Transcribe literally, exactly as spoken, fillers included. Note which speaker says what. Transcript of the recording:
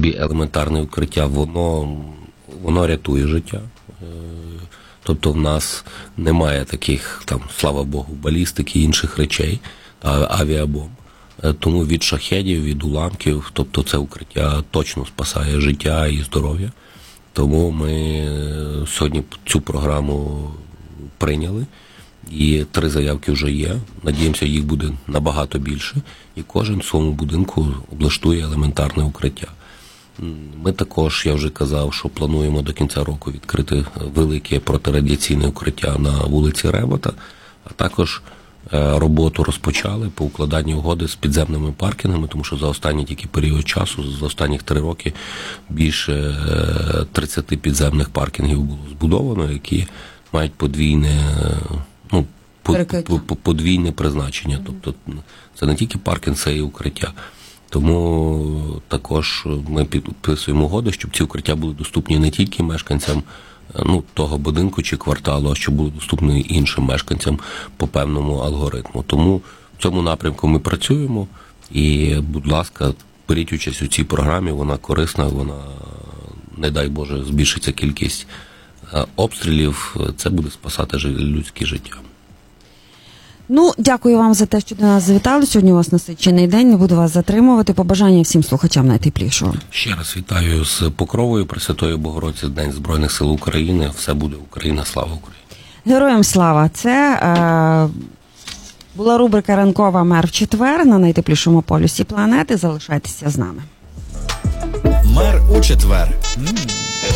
Speaker 1: собі елементарне укриття, воно, воно рятує життя. Тобто в нас немає таких, там, слава Богу, балістики і інших речей, авіабомб. Тому від шахедів, від уламків, тобто це укриття точно спасає життя і здоров'я. Тому ми сьогодні цю програму прийняли, і три заявки вже є. Надіємося, їх буде набагато більше, і кожен в своєму будинку облаштує елементарне укриття. Ми також, я вже казав, що плануємо до кінця року відкрити велике протирадіаційне укриття на вулиці Ребота, а також роботу розпочали по укладанню угоди з підземними паркінгами, тому що за останній тільки період часу, за останніх три роки, більше тридцять підземних паркінгів було збудовано, які мають подвійне, ну, подвійне призначення. Тобто це не тільки паркінг, це і укриття. Тому також ми підписуємо угоди, щоб ці укриття були доступні не тільки мешканцям, ну, того будинку чи кварталу, а щоб були доступні іншим мешканцям по певному алгоритму. Тому в цьому напрямку ми працюємо і, будь ласка, беріть участь у цій програмі, вона корисна, вона, не дай Боже, збільшиться кількість обстрілів, це буде спасати людське життя.
Speaker 2: Ну, дякую вам за те, що до нас завітали. Сьогодні у вас насичений день, не буду вас затримувати. Побажання всім слухачам найтеплішого.
Speaker 1: Ще раз вітаю з Покровою, Пресвятої Богородиці, День Збройних сил України. Все буде Україна, слава Україні.
Speaker 2: Героям слава. Це е, була рубрика «Ранкова мер в четвер» на найтеплішому полюсі планети. Залишайтеся з нами.
Speaker 3: Мер у четвер.